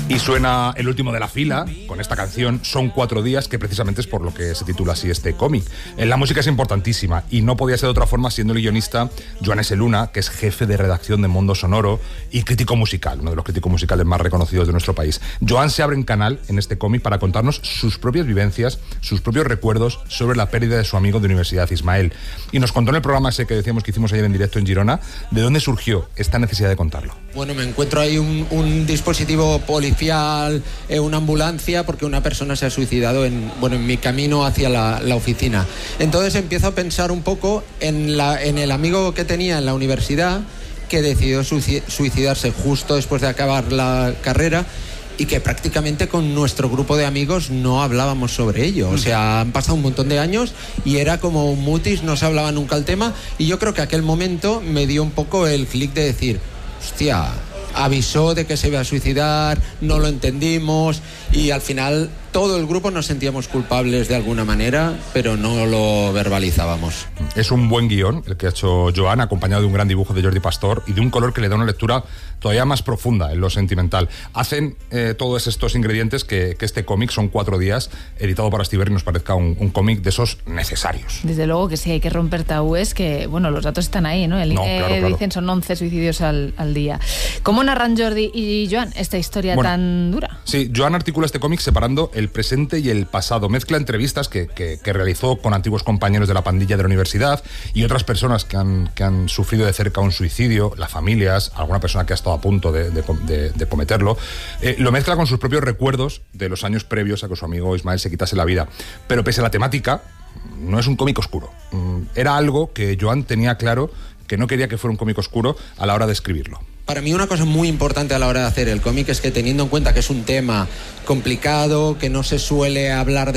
Y suena el último de la fila con esta canción Son 4 días, que precisamente es por lo que se titula así este cómic. La música es importantísima y no podía ser de otra forma siendo el guionista Joan S. Luna, que es jefe de redacción de Mundo Sonoro y crítico musical, uno de los críticos musicales más reconocidos de nuestro país. Joan se abre en canal en este cómic para contarnos sus propias vivencias, sus propios recuerdos sobre la pérdida de su amigo de universidad, Ismael. Y nos contó en el programa ese que decíamos que hicimos ayer en directo en Girona, de dónde surgió esta necesidad de contarlo. Bueno, me encuentro ahí un dispositivo policial, una ambulancia, porque una persona se ha suicidado en mi camino hacia la oficina. Entonces empiezo a pensar un poco en el amigo que tenía en la universidad, que decidió suicidarse justo después de acabar la carrera, y que prácticamente con nuestro grupo de amigos no hablábamos sobre ello. O sea, han pasado un montón de años y era como un mutis, no se hablaba nunca el tema, y yo creo que aquel momento me dio un poco el clic de decir, hostia, avisó de que se iba a suicidar, no lo entendimos, y al final todo el grupo nos sentíamos culpables de alguna manera, pero no lo verbalizábamos. Es un buen guión el que ha hecho Joan, acompañado de un gran dibujo de Jordi Pastor y de un color que le da una lectura todavía más profunda en lo sentimental. Hacen todos estos ingredientes que este cómic, Son 4 días, editado por Astiberri, nos parezca un cómic de esos necesarios. Desde luego que sí, hay que romper tabúes, que bueno, los datos están ahí, ¿no? Claro. Dicen son 11 suicidios al día. ¿Cómo narran Jordi y Joan esta historia tan dura? Sí, Joan articula este cómic separando el presente y el pasado. Mezcla entrevistas que realizó con antiguos compañeros de la pandilla de la universidad y otras personas que han sufrido de cerca un suicidio, las familias, alguna persona que ha estado a punto de cometerlo. Lo mezcla con sus propios recuerdos de los años previos a que su amigo Ismael se quitase la vida. Pero pese a la temática, no es un cómic oscuro. Era algo que Joan tenía claro, que no quería que fuera un cómic oscuro a la hora de escribirlo. Para mí una cosa muy importante a la hora de hacer el cómic es que, teniendo en cuenta que es un tema complicado, que no se suele hablar de